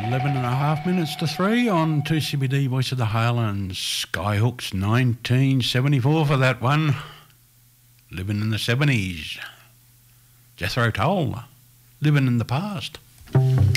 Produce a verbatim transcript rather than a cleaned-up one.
eleven and a half minutes to three on two C B D Voice of the Highlands. Skyhooks nineteen seventy-four for that one. Living in the seventies. Jethro Tull, Living in the Past.